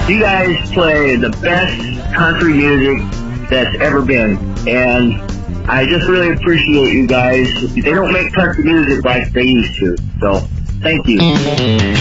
You guys play the best country music that's ever been, and I just really appreciate you guys. They don't make country music like they used to, so thank you.